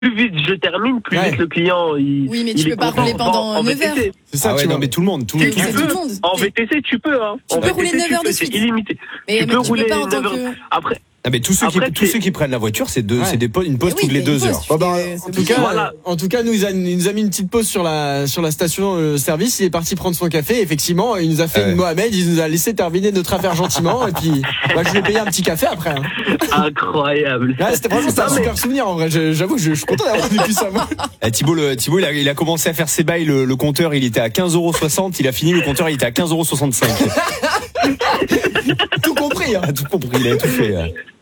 plus vite je termine, plus vite le client Oui, mais tu peux pas rouler pendant 9 heures. C'est ça, non, mais tout le monde. En VTC, tu peux, hein. Tu peux rouler 9 heures de suite. suite. C'est illimité. Mais tu peux rouler pas en 9 tant heures. que... Après. Ah mais tous ceux qui prennent la voiture, c'est une pause toutes les 2 heures. En tout cas, nous il nous a mis une petite pause sur la station service. Il est parti prendre son café. Effectivement, il nous a fait une Mohamed. Il nous a laissé terminer notre affaire gentiment. Et puis, je lui ai payé un petit café après. Hein. Incroyable. C'était vraiment un super souvenir en vrai. J'avoue, je suis content d'avoir vécu ça. Thibaut, il a commencé à faire ses bails. Le compteur, il était à 15,60 €. Il a fini le compteur, il était à 15,65 €. Tout compris. Hein. Tout compris. Il a tout fait.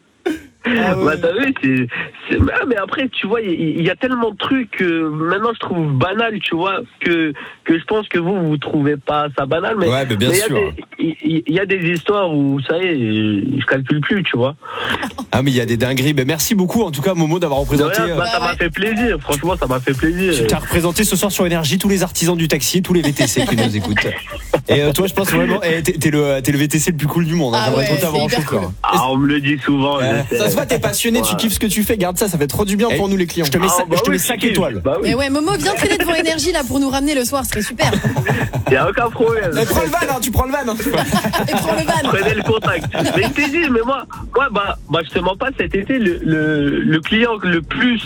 Bah t'as vu, mais après tu vois il y a tellement de trucs que maintenant je trouve banal, tu vois, que je pense que vous trouvez pas ça banal, mais bien sûr. Il y a des histoires où ça y est, je calcule plus, tu vois. Ah mais il y a des dingueries. Mais merci beaucoup en tout cas Momo d'avoir représenté. Ça m'a fait plaisir, franchement ça m'a fait plaisir. Tu as représenté ce soir sur Énergie tous les artisans du taxi, tous les VTC qui nous écoutent. Et toi je pense vraiment t'es le VTC le plus cool du monde. J'aimerais trop t'avoir en chauffeur. On me le dit souvent. Ça se voit, t'es passionné, tu kiffes ce que tu fais, garde ça fait trop du bien pour nous les clients. Je te mets 5 étoiles. Mais Momo, viens traîner devant Énergie là pour nous ramener le soir, ce serait super. Y a aucun problème. Mais prends le van, tu prends le van. Et prends le van. Prenez le contact. Mais je t'ai dit, mais moi je te mens pas, cet été le client le plus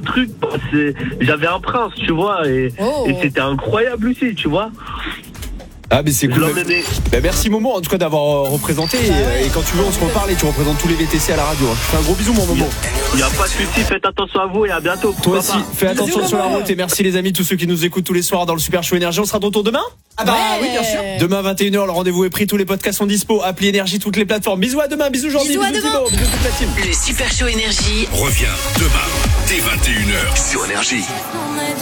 j'avais un prince, tu vois, et c'était incroyable aussi, tu vois. Ah mais c'est cool. Merci Momo en tout cas d'avoir représenté et quand tu veux on se reparle et tu représentes tous les VTC à la radio. Je te fais un gros bisou mon Momo. Il n'y a pas de souci, faites attention à vous et à bientôt. Toi aussi, fais attention sur la route et merci les amis, tous ceux qui nous écoutent tous les soirs dans le Super Show Énergie. On sera de retour demain. Oui bien sûr. Demain 21h, le rendez-vous est pris, tous les podcasts sont dispo, appli Énergie, toutes les plateformes. Bisous à demain, bisous Jordi, bisous Thibaut, bisous toute la team. Le Super Show Énergie revient demain dès 21h sur Énergie.